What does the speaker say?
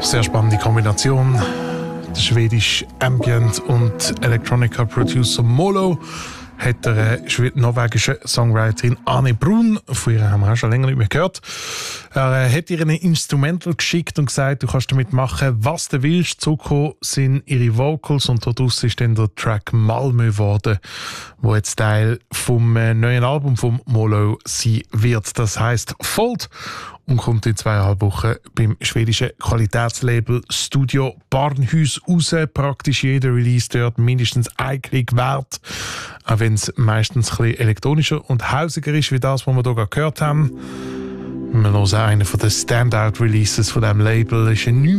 Sehr spannende Kombination. Der schwedische Ambient- und Electronica-Producer Molo hat der norwegische Songwriterin Anne Brun, von ihr haben wir auch schon länger nicht mehr gehört, er hat ihr ein Instrumental geschickt und gesagt, du kannst damit machen, was du willst. Zugekommen sind ihre Vocals und daraus ist dann der Track Malmö geworden, wo jetzt Teil vom neuen Album vom Molo sein wird. Das heisst Fold und kommt in 2,5 Wochen beim schwedischen Qualitätslabel Studio Barnhus raus. Praktisch jeder Release dort mindestens ein Klick wert, auch wenn es meistens ein bisschen elektronischer und hausiger ist, wie das, was wir hier gehört haben. Wir hören einen der Standout-Releases von diesem Label. Das ist ein